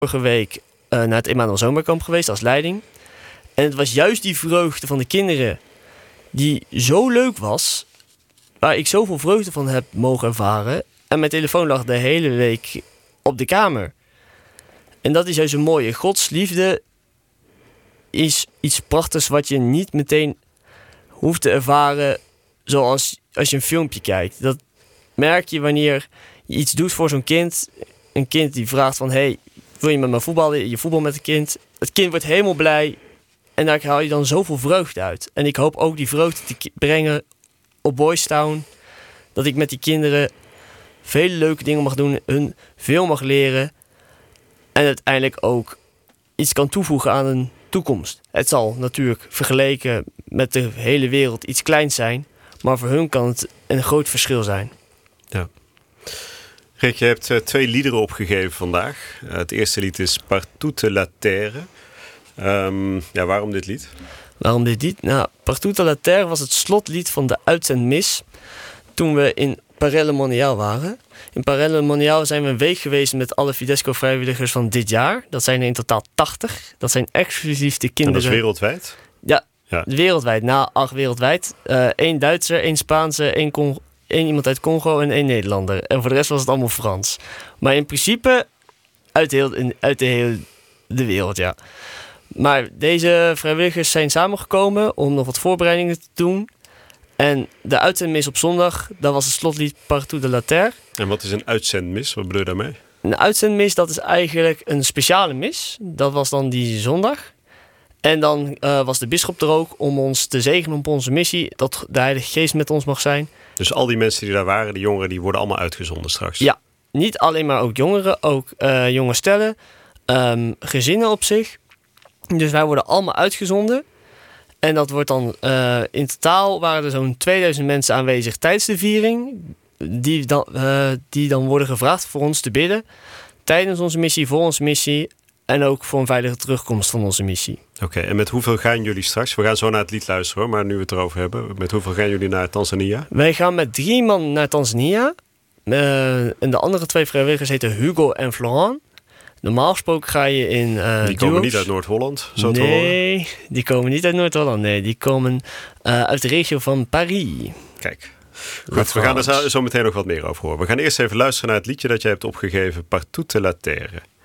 vorige week naar het Emmanuel Zomerkamp geweest als leiding. En het was juist die vreugde van de kinderen die zo leuk was, waar ik zoveel vreugde van heb mogen ervaren. En mijn telefoon lag de hele week op de kamer. En dat is juist een mooie. Gods liefde is iets prachtigs wat je niet meteen hoeft te ervaren zoals als je een filmpje kijkt. Dat merk je wanneer je iets doet voor zo'n kind. Een kind die vraagt van, hey, wil je met me voetballen? Je voetbal met een kind. Het kind wordt helemaal blij. En daar haal je dan zoveel vreugde uit. En ik hoop ook die vreugde te brengen op Boys Town. Dat ik met die kinderen vele leuke dingen mag doen. Hun veel mag leren. En uiteindelijk ook iets kan toevoegen aan een toekomst. Het zal natuurlijk vergeleken met de hele wereld iets kleins zijn. Maar voor hun kan het een groot verschil zijn. Ja. Rick, je hebt 2 liederen opgegeven vandaag. Het eerste lied is Partout la Terre. Waarom dit lied? Waarom dit lied? Nou, Partout la Terre was het slotlied van de uitzendmis toen we in Parelle Mondiaal waren. In Parelle Mondiaal zijn we een week geweest met alle Fidesco-vrijwilligers van dit jaar. Dat zijn er in totaal 80. Dat zijn exclusief de kinderen. En dat is wereldwijd? Ja. Wereldwijd. 8 wereldwijd. 1 Duitser, 1 Spaanse, 1 iemand uit Congo en 1 Nederlander. En voor de rest was het allemaal Frans. Maar in principe uit de wereld, ja. Maar deze vrijwilligers zijn samengekomen om nog wat voorbereidingen te doen. En de uitzendmis op zondag, dat was het slotlied Partout de la Terre. En wat is een uitzendmis? Wat bedoel je daarmee? Een uitzendmis, dat is eigenlijk een speciale mis. Dat was dan die zondag. En dan was de bisschop er ook om ons te zegenen op onze missie. Dat de Heilige Geest met ons mag zijn. Dus al die mensen die daar waren, die jongeren, die worden allemaal uitgezonden straks? Ja, niet alleen maar ook jongeren. Ook jonge stellen, gezinnen op zich. Dus wij worden allemaal uitgezonden. En dat wordt dan, in totaal waren er zo'n 2000 mensen aanwezig tijdens de viering. Die dan worden gevraagd voor ons te bidden. Tijdens onze missie, voor onze missie. En ook voor een veilige terugkomst van onze missie. Oké, en met hoeveel gaan jullie straks? We gaan zo naar het lied luisteren, maar nu we het erover hebben. Met hoeveel gaan jullie naar Tanzania? Wij gaan met 3 man naar Tanzania. En de andere 2 vrijwilligers heten Hugo en Florent. Normaal gesproken ga je in die komen niet uit Noord-Holland, zo te horen? Nee, die komen niet uit Noord-Holland. Nee, die komen uit de regio van Paris. Kijk, goed, we gaan er zo meteen nog wat meer over horen. We gaan eerst even luisteren naar het liedje dat jij hebt opgegeven, Partout la Terre.